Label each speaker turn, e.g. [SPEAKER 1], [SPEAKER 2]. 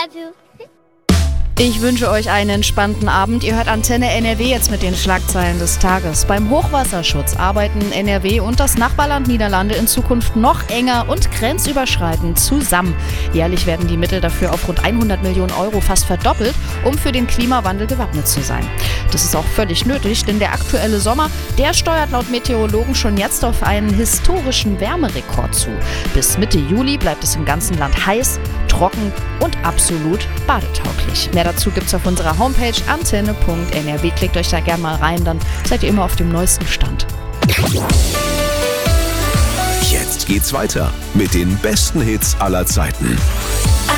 [SPEAKER 1] love you.
[SPEAKER 2] Ich wünsche euch einen entspannten Abend. Ihr hört Antenne NRW jetzt mit den Schlagzeilen des Tages. Beim Hochwasserschutz arbeiten NRW und das Nachbarland Niederlande in Zukunft noch enger und grenzüberschreitend zusammen. Jährlich werden die Mittel dafür auf rund 100 Millionen Euro fast verdoppelt, um für den Klimawandel gewappnet zu sein. Das ist auch völlig nötig, denn der aktuelle Sommer, der steuert laut Meteorologen schon jetzt auf einen historischen Wärmerekord zu. Bis Mitte Juli bleibt es im ganzen Land heiß, trocken und absolut badetauglich. Mehr dazu gibt's auf unserer Homepage antenne.nrw. Klickt euch da gerne mal rein, dann seid ihr immer auf dem neuesten Stand.
[SPEAKER 3] Jetzt geht's weiter mit den besten Hits aller Zeiten.